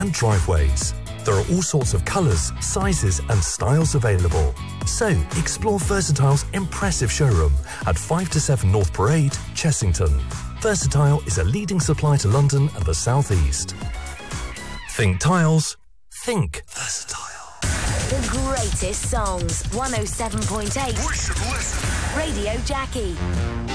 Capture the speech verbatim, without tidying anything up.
and driveways. There are all sorts of colours, sizes and styles available. So, explore Versatile's impressive showroom at five to seven North Parade, Chessington. Versatile is a leading supplier to London and the South East. Think tiles, think Versatile. The greatest songs, one oh seven point eight We should listen. Radio Jackie.